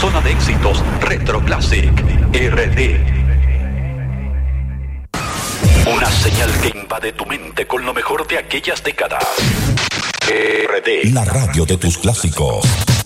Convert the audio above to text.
zona de éxitos Retro Classic RD. Una señal que invade tu mente con lo mejor de aquellas décadas. RD. La radio de tus clásicos.